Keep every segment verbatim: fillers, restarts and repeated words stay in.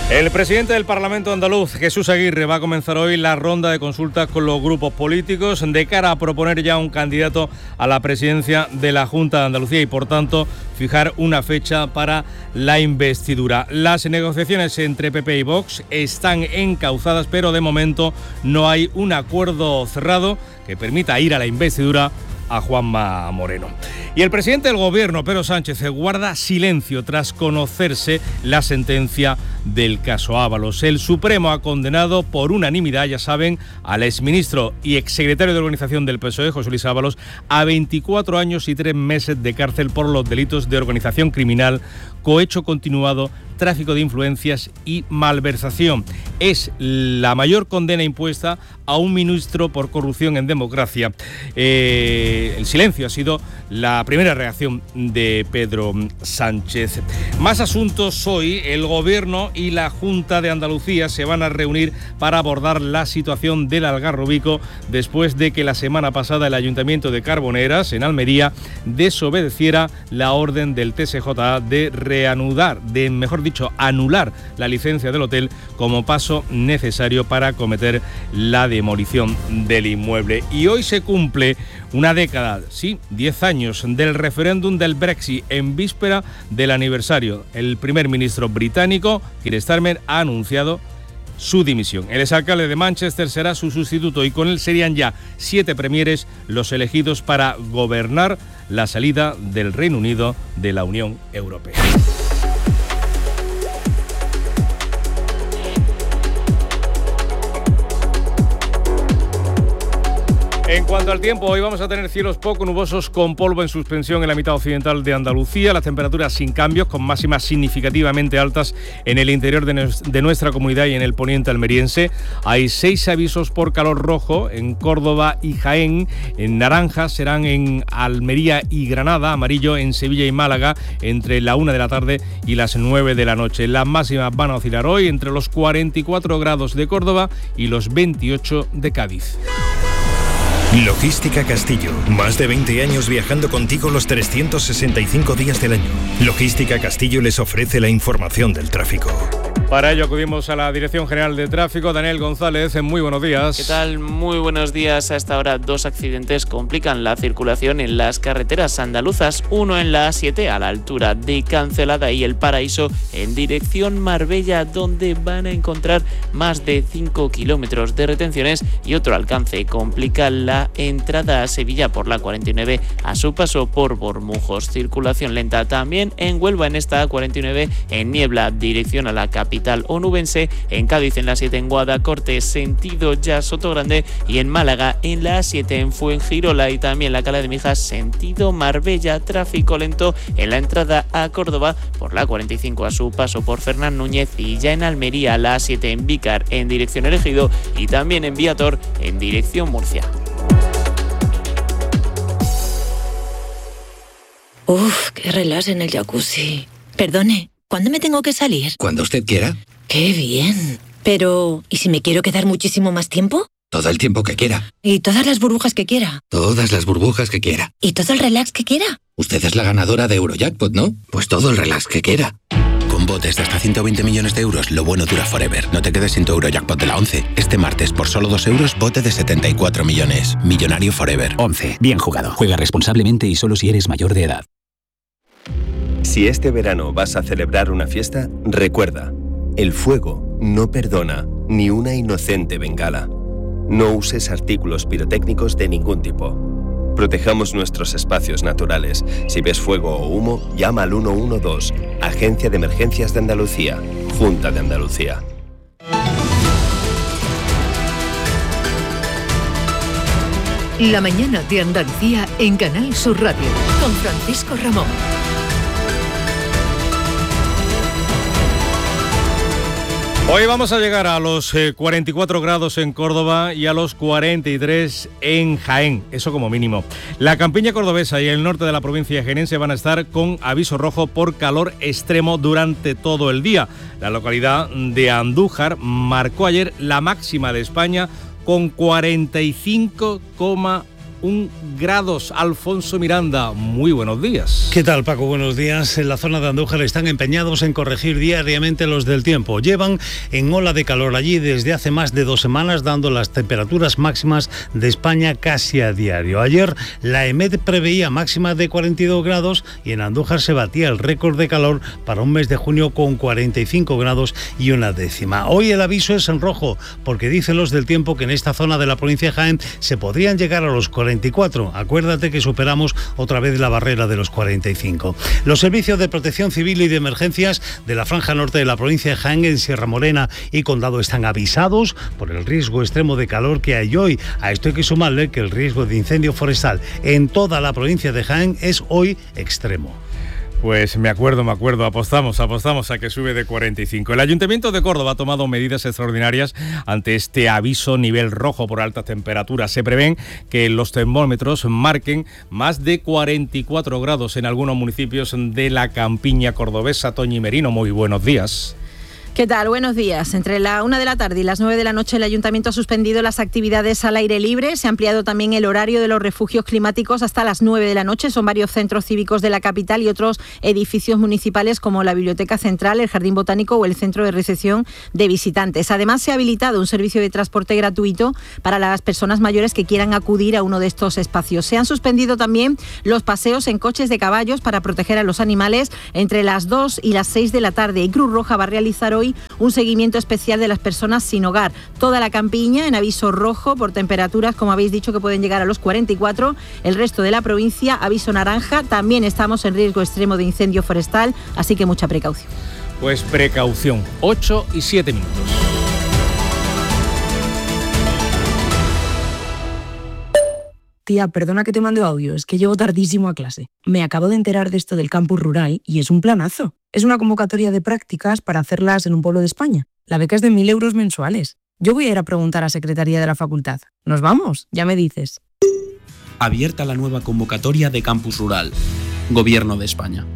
El presidente del Parlamento andaluz, Jesús Aguirre, va a comenzar hoy la ronda de consultas con los grupos políticos de cara a proponer ya un candidato a la presidencia de la Junta de Andalucía y, por tanto, fijar una fecha para la investidura. Las negociaciones entre P P y Vox están encauzadas, pero de momento no hay un acuerdo cerrado que permita ir a la investidura a Juanma Moreno. Y el presidente del Gobierno, Pedro Sánchez, guarda silencio tras conocerse la sentencia del caso Ábalos. El Supremo ha condenado por unanimidad, ya saben, al exministro y exsecretario de Organización del P S O E, José Luis Ábalos, a veinticuatro años y tres meses de cárcel por los delitos de organización criminal, cohecho continuado, tráfico de influencias y malversación. Es la mayor condena impuesta a un ministro por corrupción en democracia. Eh, el silencio ha sido la primera reacción de Pedro Sánchez. Más asuntos hoy. El Gobierno y la Junta de Andalucía se van a reunir para abordar la situación del Algarrobico después de que la semana pasada el Ayuntamiento de Carboneras, en Almería, desobedeciera la orden del T S J A de reanudar, de mejor dicho, anular la licencia del hotel como paso necesario para acometer la demolición del inmueble. Y hoy se cumple una década, sí, diez años del referéndum del Brexit, en víspera del aniversario. El primer ministro británico, Keir Starmer, ha anunciado su dimisión. El exalcalde de Manchester será su sustituto y con él serían ya siete premieres los elegidos para gobernar la salida del Reino Unido de la Unión Europea. En cuanto al tiempo, hoy vamos a tener cielos poco nubosos con polvo en suspensión en la mitad occidental de Andalucía, las temperaturas sin cambios, con máximas significativamente altas en el interior de, nos, de nuestra comunidad y en el poniente almeriense. Hay seis avisos por calor rojo en Córdoba y Jaén, en naranja serán en Almería y Granada, amarillo en Sevilla y Málaga entre la una de la tarde y las nueve de la noche. Las máximas van a oscilar hoy entre los cuarenta y cuatro grados de Córdoba y los veintiocho de Cádiz. Logística Castillo. Más de veinte años viajando contigo los trescientos sesenta y cinco días del año. Logística Castillo les ofrece la información del tráfico. Para ello acudimos a la Dirección General de Tráfico. Daniel González, muy buenos días. ¿Qué tal? Muy buenos días. A esta hora dos accidentes complican la circulación en las carreteras andaluzas. Uno en la A siete a la altura de Cancelada y El Paraíso en dirección Marbella, donde van a encontrar más de cinco kilómetros de retenciones, y otro alcance complica la entrada a Sevilla por la cuarenta y nueve a su paso por Bormujos. Circulación lenta también en Huelva en esta A cuarenta y nueve en Niebla, dirección a la capital onubense, en Cádiz en la siete en Guadacorte, sentido ya Sotogrande, y en Málaga en la A siete en Fuengirola y también la Cala de Mijas, sentido Marbella. Tráfico lento en la entrada a Córdoba por la cuarenta y cinco a su paso por Fernán Núñez, y ya en Almería la A siete en Vícar en dirección Ejido y también en Viator en dirección Murcia. Uf, qué relax en el jacuzzi. Perdone, ¿cuándo me tengo que salir? Cuando usted quiera. ¡Qué bien! Pero, ¿y si me quiero quedar muchísimo más tiempo? Todo el tiempo que quiera. ¿Y todas las burbujas que quiera? Todas las burbujas que quiera. ¿Y todo el relax que quiera? Usted es la ganadora de Eurojackpot, ¿no? Pues todo el relax que quiera. Con botes de hasta ciento veinte millones de euros, lo bueno dura forever. No te quedes sin tu Eurojackpot de la once. Este martes, por solo dos euros, bote de setenta y cuatro millones. Millonario forever. once. Bien jugado. Juega responsablemente y solo si eres mayor de edad. Si este verano vas a celebrar una fiesta, recuerda, el fuego no perdona ni una inocente bengala. No uses artículos pirotécnicos de ningún tipo. Protejamos nuestros espacios naturales. Si ves fuego o humo, llama al uno uno dos, Agencia de Emergencias de Andalucía, Junta de Andalucía. La mañana de Andalucía en Canal Sur Radio, con Francisco Ramón. Hoy vamos a llegar a los eh, cuarenta y cuatro grados en Córdoba y a los cuarenta y tres en Jaén, eso como mínimo. La campiña cordobesa y el norte de la provincia jienense van a estar con aviso rojo por calor extremo durante todo el día. La localidad de Andújar marcó ayer la máxima de España con cuarenta y cinco coma un grados. Alfonso Miranda, muy buenos días. ¿Qué tal, Paco? Buenos días. En la zona de Andújar están empeñados en corregir diariamente los del tiempo. Llevan en ola de calor allí desde hace más de dos semanas, dando las temperaturas máximas de España casi a diario. Ayer la EMET preveía máxima de cuarenta y dos grados y en Andújar se batía el récord de calor para un mes de junio con cuarenta y cinco grados y una décima. Hoy el aviso es en rojo porque dicen los del tiempo que en esta zona de la provincia de Jaén se podrían llegar a los cuarenta y cuatro. Acuérdate que superamos otra vez la barrera de los cuarenta y cinco. Los servicios de protección civil y de emergencias de la franja norte de la provincia de Jaén, en Sierra Morena y Condado, están avisados por el riesgo extremo de calor que hay hoy. A esto hay que sumarle que el riesgo de incendio forestal en toda la provincia de Jaén es hoy extremo. Pues me acuerdo, me acuerdo, apostamos, apostamos a que sube de cuarenta y cinco. El Ayuntamiento de Córdoba ha tomado medidas extraordinarias ante este aviso nivel rojo por altas temperaturas. Se prevén que los termómetros marquen más de cuarenta y cuatro grados en algunos municipios de la campiña cordobesa. Toñi Merino, muy buenos días. ¿Qué tal? Buenos días. Entre la una de la tarde y las nueve de la noche el Ayuntamiento ha suspendido las actividades al aire libre. Se ha ampliado también el horario de los refugios climáticos hasta las nueve de la noche. Son varios centros cívicos de la capital y otros edificios municipales como la Biblioteca Central, el Jardín Botánico o el Centro de Recepción de Visitantes. Además, se ha habilitado un servicio de transporte gratuito para las personas mayores que quieran acudir a uno de estos espacios. Se han suspendido también los paseos en coches de caballos para proteger a los animales entre las dos y las seis de la tarde. Y Cruz Roja va a realizar hoy un seguimiento especial de las personas sin hogar. Toda la campiña en aviso rojo por temperaturas, como habéis dicho, que pueden llegar a los cuarenta y cuatro. El resto de la provincia, aviso naranja. También estamos en riesgo extremo de incendio forestal, así que mucha precaución. Pues precaución. ocho y siete minutos. Tía, perdona que te mande audio, es que llego tardísimo a clase. Me acabo de enterar de esto del campus rural y es un planazo. Es una convocatoria de prácticas para hacerlas en un pueblo de España. La beca es de mil euros mensuales. Yo voy a ir a preguntar a Secretaría de la Facultad. ¿Nos vamos? Ya me dices. Abierta la nueva convocatoria de campus rural. Gobierno de España.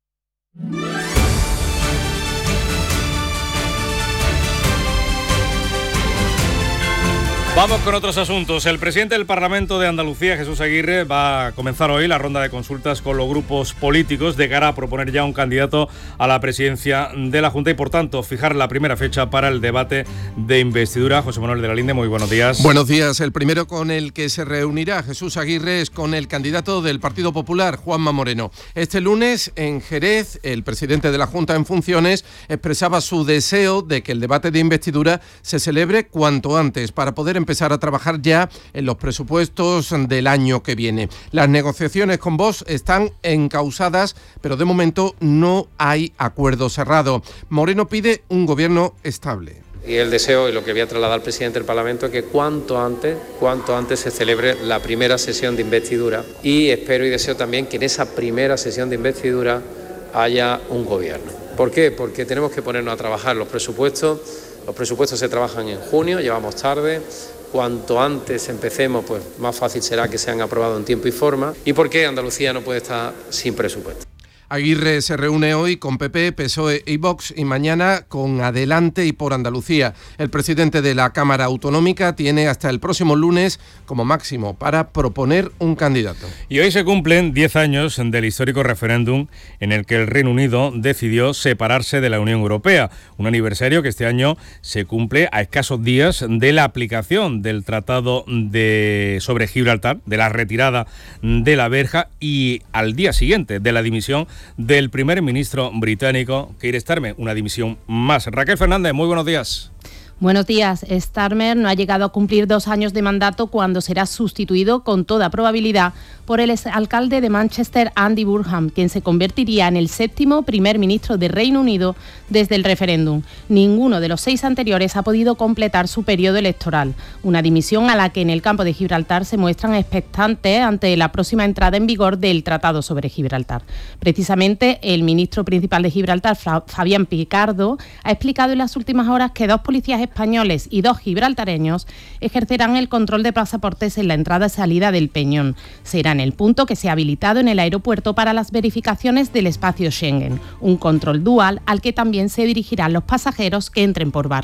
Vamos con otros asuntos. El presidente del Parlamento de Andalucía, Jesús Aguirre, va a comenzar hoy la ronda de consultas con los grupos políticos de cara a proponer ya un candidato a la presidencia de la Junta y, por tanto, fijar la primera fecha para el debate de investidura. José Manuel de la Linde, muy buenos días. Buenos días. El primero con el que se reunirá Jesús Aguirre es con el candidato del Partido Popular, Juanma Moreno. Este lunes, en Jerez, el presidente de la Junta en funciones expresaba su deseo de que el debate de investidura se celebre cuanto antes para poder empezar a trabajar ya en los presupuestos del año que viene. Las negociaciones con Vox están encausadas, pero de momento no hay acuerdo cerrado. Moreno pide un gobierno estable. Y el deseo, y lo que voy a trasladar al presidente del Parlamento, es que cuanto antes, cuanto antes se celebre la primera sesión de investidura. Y espero y deseo también que en esa primera sesión de investidura haya un gobierno. ¿Por qué? Porque tenemos que ponernos a trabajar los presupuestos. Los presupuestos se trabajan en junio, llevamos tarde. Cuanto antes empecemos, pues más fácil será que sean aprobados en tiempo y forma. ¿Y por qué Andalucía no puede estar sin presupuesto? Aguirre se reúne hoy con P P, P S O E y Vox y mañana con Adelante y por Andalucía. El presidente de la Cámara Autonómica tiene hasta el próximo lunes como máximo para proponer un candidato. Y hoy se cumplen diez años del histórico referéndum en el que el Reino Unido decidió separarse de la Unión Europea. Un aniversario que este año se cumple a escasos días de la aplicación del Tratado de sobre Gibraltar, de la retirada de la verja y al día siguiente de la dimisión del primer ministro británico, Keir Starmer, una dimisión más. Raquel Fernández, muy buenos días. Buenos días. Starmer no ha llegado a cumplir dos años de mandato cuando será sustituido con toda probabilidad por el exalcalde de Manchester, Andy Burnham, quien se convertiría en el séptimo primer ministro de Reino Unido desde el referéndum. Ninguno de los seis anteriores ha podido completar su periodo electoral, una dimisión a la que en el campo de Gibraltar se muestran expectantes ante la próxima entrada en vigor del Tratado sobre Gibraltar. Precisamente, el ministro principal de Gibraltar, Fabián Picardo, ha explicado en las últimas horas que dos policías españoles y dos gibraltareños ejercerán el control de pasaportes en la entrada y salida del Peñón. Será en el punto que se ha habilitado en el aeropuerto para las verificaciones del espacio Schengen, un control dual al que también se dirigirán los pasajeros que entren por barco.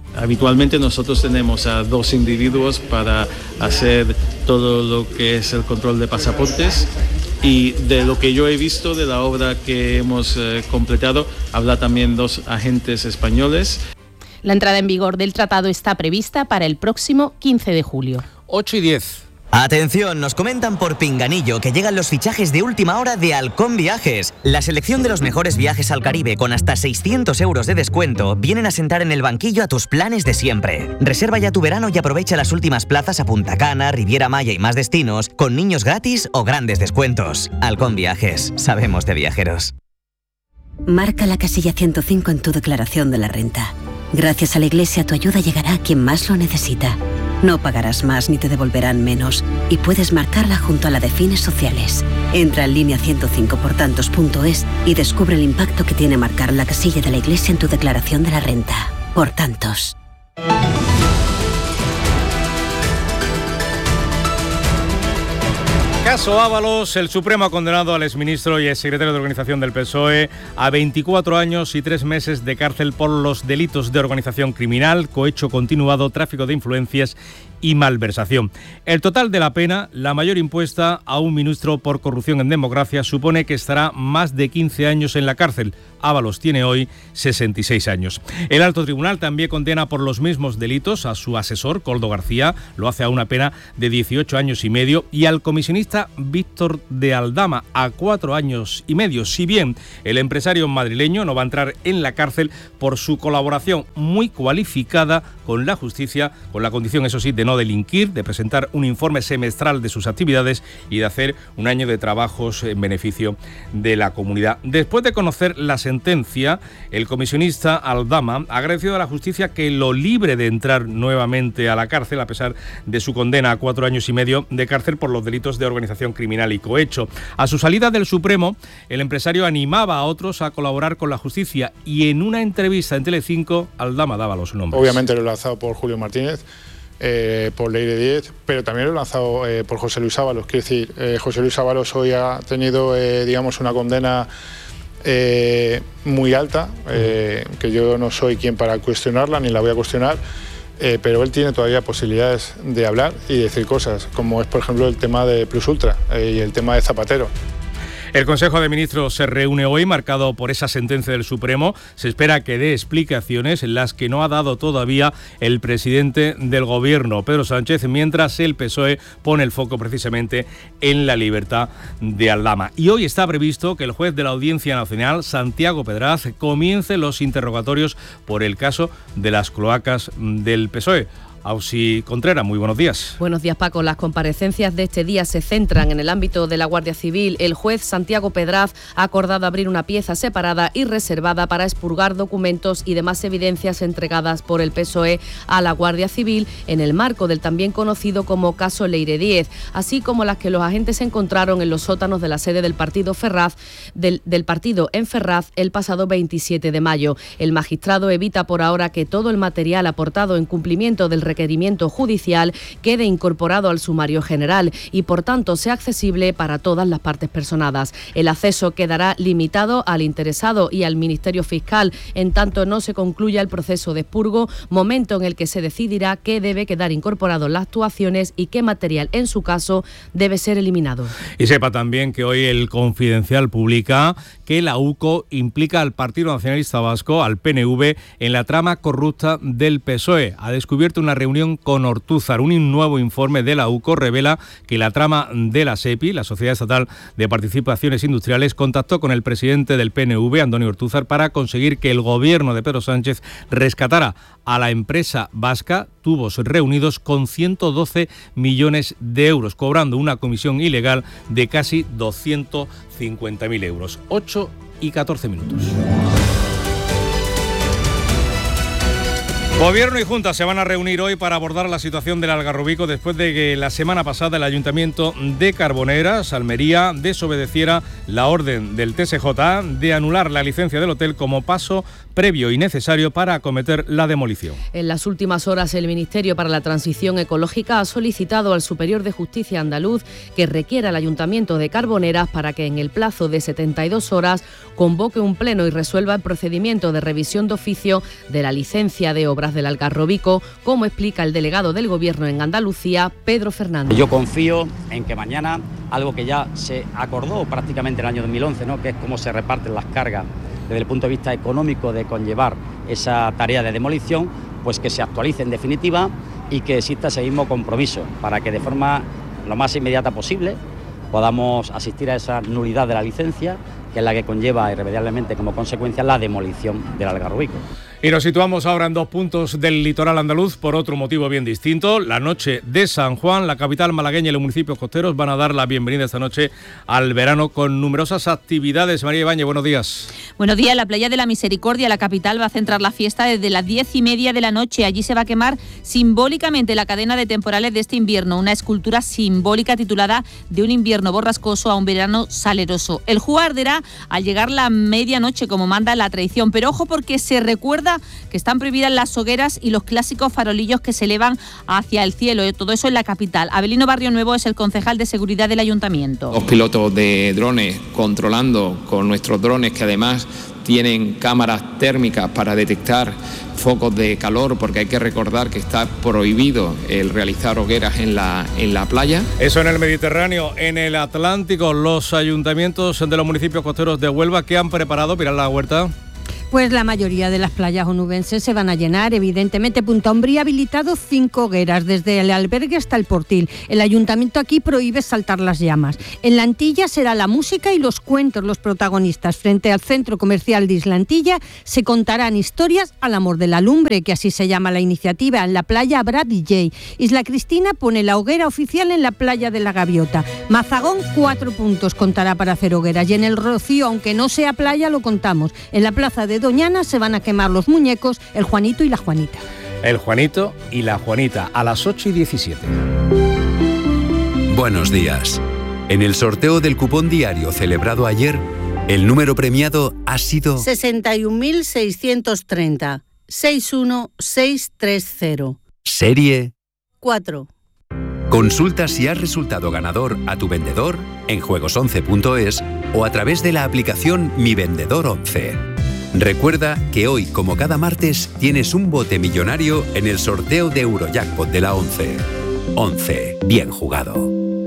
Habitualmente nosotros tenemos a dos individuos para hacer todo lo que es el control de pasaportes, y de lo que yo he visto de la obra que hemos eh, completado, habla también dos agentes españoles. La entrada en vigor del tratado está prevista para el próximo quince de julio. ocho y diez. Atención, nos comentan por Pinganillo que llegan los fichajes de última hora de Halcón Viajes. La selección de los mejores viajes al Caribe con hasta seiscientos euros de descuento vienen a sentar en el banquillo a tus planes de siempre. Reserva ya tu verano y aprovecha las últimas plazas a Punta Cana, Riviera Maya y más destinos con niños gratis o grandes descuentos. Halcón Viajes, sabemos de viajeros. Marca la casilla ciento cinco en tu declaración de la renta. Gracias a la Iglesia tu ayuda llegará a quien más lo necesita. No pagarás más ni te devolverán menos y puedes marcarla junto a la de fines sociales. Entra en línea ciento cinco por tantos punto es y descubre el impacto que tiene marcar la casilla de la Iglesia en tu declaración de la renta. Por tantos. Caso Ábalos, el Supremo ha condenado al exministro y exsecretario de Organización del P S O E a veinticuatro años y tres meses de cárcel por los delitos de organización criminal, cohecho continuado, tráfico de influencias y malversación. El total de la pena, la mayor impuesta a un ministro por corrupción en democracia, supone que estará más de quince años en la cárcel. Ábalos tiene hoy sesenta y seis años. El alto tribunal también condena por los mismos delitos a su asesor, Koldo García, lo hace a una pena de dieciocho años y medio, y al comisionista Víctor de Aldama a cuatro años y medio, si bien el empresario madrileño no va a entrar en la cárcel por su colaboración muy cualificada con la justicia, con la condición, eso sí, de no delinquir, de presentar un informe semestral de sus actividades y de hacer un año de trabajos en beneficio de la comunidad. Después de conocer la sentencia, el comisionista Aldama ha agradecido a la justicia que lo libre de entrar nuevamente a la cárcel, a pesar de su condena a cuatro años y medio de cárcel por los delitos de organización criminal y cohecho. A su salida del Supremo, el empresario animaba a otros a colaborar con la justicia y en una entrevista en Telecinco, Aldama daba los nombres. Obviamente lo he lanzado por Julio Martínez, Eh, por Leire Díez, pero también lo he lanzado eh, por José Luis Ábalos. Quiero decir, eh, José Luis Ábalos hoy ha tenido, eh, digamos, una condena eh, muy alta, eh, que yo no soy quien para cuestionarla, ni la voy a cuestionar, eh, pero él tiene todavía posibilidades de hablar y decir cosas, como es, por ejemplo, el tema de Plus Ultra eh, y el tema de Zapatero. El Consejo de Ministros se reúne hoy, marcado por esa sentencia del Supremo. Se espera que dé explicaciones en las que no ha dado todavía el presidente del Gobierno, Pedro Sánchez, mientras el P S O E pone el foco precisamente en la libertad de Aldama. Y hoy está previsto que el juez de la Audiencia Nacional, Santiago Pedraz, comience los interrogatorios por el caso de las cloacas del P S O E. Ausi Contreras, muy buenos días. Buenos días, Paco. Las comparecencias de este día se centran en el ámbito de la Guardia Civil. El juez Santiago Pedraz ha acordado abrir una pieza separada y reservada para expurgar documentos y demás evidencias entregadas por el P S O E a la Guardia Civil en el marco del también conocido como caso Leire Díez, así como las que los agentes encontraron en los sótanos de la sede del partido Ferraz, del, del partido en Ferraz el pasado veintisiete de mayo. El magistrado evita por ahora que todo el material aportado en cumplimiento del requerimiento judicial quede incorporado al sumario general y por tanto sea accesible para todas las partes personadas. El acceso quedará limitado al interesado y al Ministerio Fiscal en tanto no se concluya el proceso de expurgo, momento en el que se decidirá qué debe quedar incorporado en las actuaciones y qué material en su caso debe ser eliminado. Y sepa también que hoy el Confidencial publica que la U C O implica al Partido Nacionalista Vasco, al P N V, en la trama corrupta del P S O E. Ha descubierto una reunión con Ortúzar. Un nuevo informe de la U C O revela que la trama de la SEPI, la Sociedad Estatal de Participaciones Industriales, contactó con el presidente del P N V, Antonio Ortúzar, para conseguir que el gobierno de Pedro Sánchez rescatara a la empresa vasca tubos reunidos con ciento doce millones de euros, cobrando una comisión ilegal de casi doscientos cincuenta mil euros. ocho y catorce minutos. Gobierno y Junta se van a reunir hoy para abordar la situación del Algarrobico después de que la semana pasada el Ayuntamiento de Carboneras, Almería, desobedeciera la orden del T S J de anular la licencia del hotel como paso previo y necesario para acometer la demolición. En las últimas horas, el Ministerio para la Transición Ecológica ha solicitado al Superior de Justicia andaluz que requiera al Ayuntamiento de Carboneras para que en el plazo de setenta y dos horas convoque un pleno y resuelva el procedimiento de revisión de oficio de la licencia de obras obras del Algarrobico, como explica el delegado del Gobierno en Andalucía, Pedro Fernández. Yo confío en que mañana, algo que ya se acordó prácticamente en el año dos mil once, ¿no?, que es cómo se reparten las cargas desde el punto de vista económico de conllevar esa tarea de demolición, pues que se actualice en definitiva y que exista ese mismo compromiso para que de forma lo más inmediata posible podamos asistir a esa nulidad de la licencia, que es la que conlleva irremediablemente como consecuencia la demolición del Algarrobico. Y nos situamos ahora en dos puntos del litoral andaluz por otro motivo bien distinto. La noche de San Juan, la capital malagueña y los municipios costeros van a dar la bienvenida esta noche al verano con numerosas actividades. María Ibáñez, buenos días. Buenos días. La playa de la Misericordia, la capital, va a centrar la fiesta desde las diez y media de la noche. Allí se va a quemar simbólicamente la cadena de temporales de este invierno, una escultura simbólica titulada De un invierno borrascoso a un verano saleroso. El juego arderá al llegar la medianoche, como manda la tradición, pero ojo porque se recuerda que están prohibidas las hogueras y los clásicos farolillos que se elevan hacia el cielo. Todo eso en la capital. Abelino Barrio Nuevo es el concejal de seguridad del ayuntamiento. Dos pilotos de drones controlando con nuestros drones, que además tienen cámaras térmicas para detectar focos de calor, porque hay que recordar que está prohibido el realizar hogueras en la, en la playa. Eso en el Mediterráneo. En el Atlántico, los ayuntamientos de los municipios costeros de Huelva, ¿qué han preparado? Pilar La Huerta. Pues la mayoría de las playas onubenses se van a llenar, evidentemente. Punta Umbría ha habilitado cinco hogueras, desde el albergue hasta el Portil. El ayuntamiento aquí prohíbe saltar las llamas. En la Antilla será la música y los cuentos los protagonistas. Frente al centro comercial de Isla Antilla se contarán historias al amor de la lumbre, que así se llama la iniciativa. En la playa habrá D J. Isla Cristina pone la hoguera oficial en la playa de la Gaviota. Mazagón, cuatro puntos contará para hacer hogueras. Y en el Rocío, aunque no sea playa, lo contamos. En la plaza de Doñana se van a quemar los muñecos, el Juanito y la Juanita. El Juanito y la Juanita, a las ocho y diecisiete. Buenos días. En el sorteo del cupón diario celebrado ayer, el número premiado ha sido sesenta y un mil seiscientos treinta, seis uno seis tres cero. Serie cuatro. Consulta si has resultado ganador a tu vendedor en juegos once punto es o a través de la aplicación Mi Vendedor once. Recuerda que hoy, como cada martes, tienes un bote millonario en el sorteo de Eurojackpot de la once. once. Bien jugado.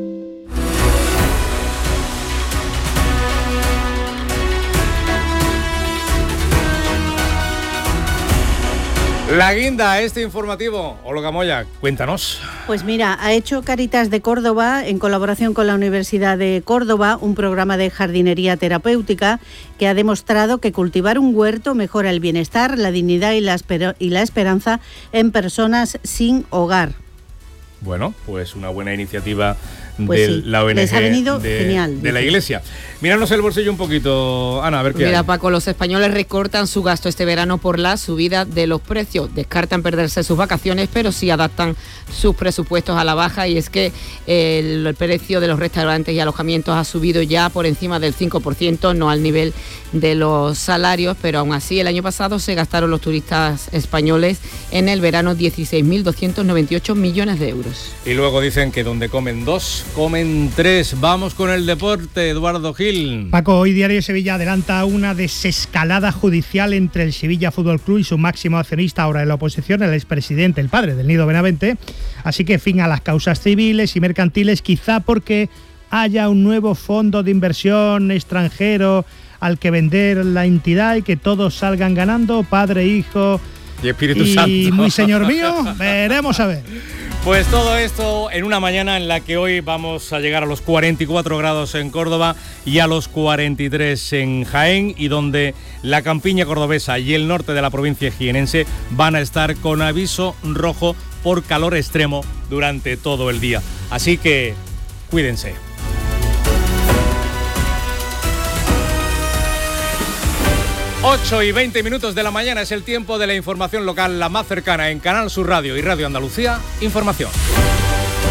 La guinda, este informativo. Olga Moya, cuéntanos. Pues mira, ha hecho Cáritas de Córdoba, en colaboración con la Universidad de Córdoba, un programa de jardinería terapéutica que ha demostrado que cultivar un huerto mejora el bienestar, la dignidad y la, esper- y la esperanza en personas sin hogar. Bueno, pues una buena iniciativa pues de sí, la O N G les ha venido de, genial, de la Iglesia. Míranos el bolsillo un poquito, Ana, a ver qué Mira, hay. Paco, los españoles recortan su gasto este verano por la subida de los precios. Descartan perderse sus vacaciones, pero sí adaptan sus presupuestos a la baja, y es que el, el precio de los restaurantes y alojamientos ha subido ya por encima del cinco por ciento, no al nivel de los salarios, pero aún así el año pasado se gastaron los turistas españoles en el verano dieciséis mil doscientos noventa y ocho millones de euros. Y luego dicen que donde comen dos, comen tres. Vamos con el deporte, Eduardo Gil. Paco, hoy Diario de Sevilla adelanta una desescalada judicial entre el Sevilla Fútbol Club y su máximo accionista, ahora en la oposición, el expresidente, el padre del Nido Benavente. Así que fin a las causas civiles y mercantiles, quizá porque haya un nuevo fondo de inversión extranjero al que vender la entidad y que todos salgan ganando, padre, hijo y Espíritu y Santo. muy señor mío, veremos a ver. Pues todo esto en una mañana en la que hoy vamos a llegar a los cuarenta y cuatro grados en Córdoba y a los cuarenta y tres en Jaén, y donde la campiña cordobesa y el norte de la provincia jienense van a estar con aviso rojo por calor extremo durante todo el día. Así que cuídense. ocho y veinte minutos de la mañana es el tiempo de la información local, la más cercana en Canal Sur Radio y Radio Andalucía Información.